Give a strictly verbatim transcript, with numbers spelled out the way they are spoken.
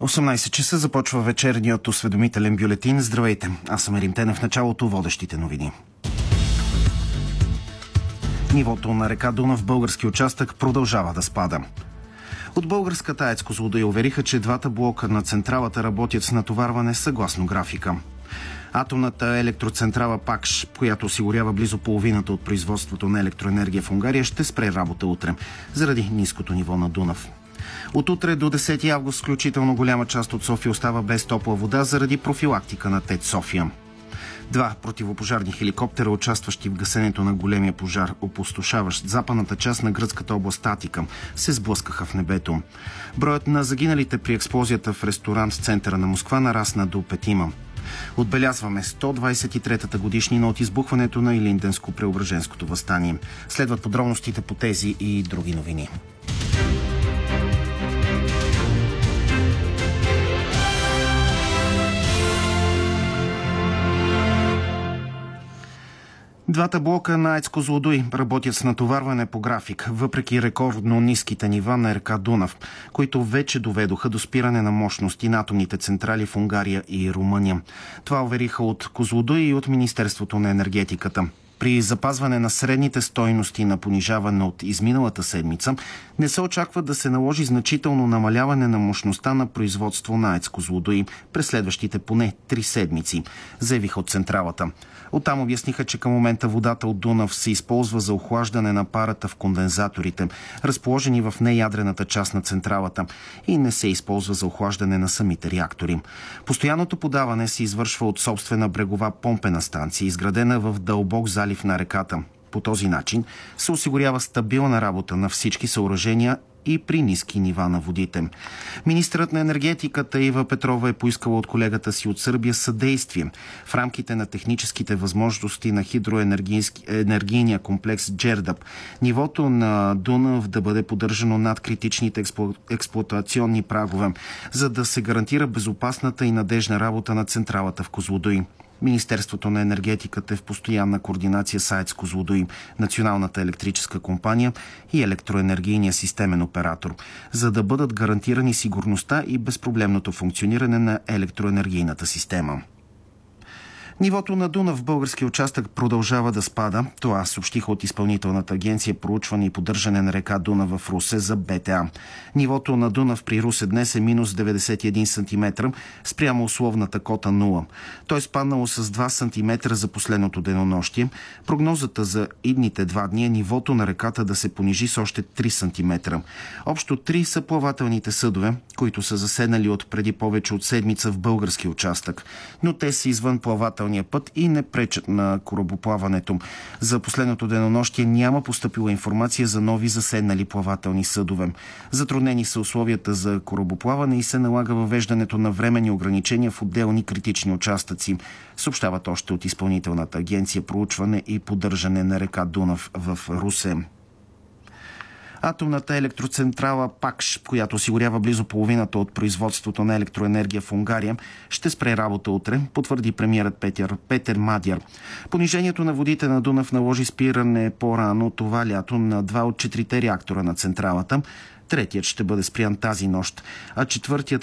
осемнайсет часа започва вечерният осведомителен бюлетин. Здравейте, аз съм Ерим Тенев. В началото водещите новини. Нивото на река Дунав в български участък продължава да спада. От българската АЕЦ Козлодуй увериха, че двата блока на централата работят с натоварване съгласно графика. Атомната електроцентрала ПАКШ, която осигурява близо половината от производството на електроенергия в Унгария, ще спре работа утре, заради ниското ниво на Дунав. От утре до десети август включително голяма част от София остава без топла вода заради профилактика на ТЕЦ София. Два противопожарни хеликоптера, участващи в гасенето на големия пожар, опустошаващ западната част на гръцката област Атика, се сблъскаха в небето. Броят на загиналите при експлозията в ресторант в центъра на Москва нарасна до петима. Отбелязваме сто двайсет и третата годишнина от избухването на Илинденско-Преображенското въстание. Следват подробностите по тези и други новини. Двата блока на АЕЦ Козлодуй работят с натоварване по график, въпреки рекордно ниските нива на река Дунав, които вече доведоха до спиране на мощности на атомните централи в Унгария и Румъния. Това увериха от Козлодуй и от Министерството на енергетиката. При запазване на средните стойности на понижаване от изминалата седмица, не се очаква да се наложи значително намаляване на мощността на производство на АЕЦ Козлодуй през следващите поне три седмици, заявиха от централата. Оттам обясниха, че към момента водата от Дунав се използва за охлаждане на парата в кондензаторите, разположени в неядрената част на централата, и не се използва за охлаждане на самите реактори. Постоянното подаване се извършва от собствена брегова помпена станция, изградена в дълбок залив на реката. По този начин се осигурява стабилна работа на всички съоръжения и при ниски нива на водите. Министърът на енергетиката Ива Петрова е поискала от колегата си от Сърбия съдействие в рамките на техническите възможности на хидроенергийния комплекс Джердъп нивото на Дунав да бъде поддържано над критичните експлу... експлоатационни прагове, за да се гарантира безопасната и надежна работа на централата в Козлодуй. Министерството на енергетиката е в постоянна координация с АЕЦ Козлодуй, Националната електрическа компания и електроенергийния системен оператор, за да бъдат гарантирани сигурността и безпроблемното функциониране на електроенергийната система. Нивото на Дунав в българския участък продължава да спада. Това съобщиха от Изпълнителната агенция проучване и поддържане на река Дунав в Русе за БТА. Нивото на Дунав при Русе днес е минус деветдесет и един сантиметра спрямо условната кота нула. Той е спаднало с два сантиметра за последното денонощие. Прогнозата за идните два дни е нивото на реката да се понижи с още три сантиметра. Общо три са плавателните съдове, които са заседнали от преди повече от седмица в българския участък, но те са извън плавателния път и не пречат на корабоплаването. За последното денонощие няма постъпила информация за нови заседнали плавателни съдове. Затруднени са условията за корабоплаване и се налага въвеждането на временни ограничения в отделни критични участъци, съобщават още от Изпълнителната агенция проучване и поддържане на река Дунав в Русе. Атомната електроцентрала ПАКШ, която осигурява близо половината от производството на електроенергия в Унгария, ще спре работа утре, потвърди премиерът Петър, Петър Мадяр. Понижението на водите на Дунав наложи спиране по-рано това лято на два от четирите реактора на централата. Третият ще бъде спрян тази нощ, а четвъртият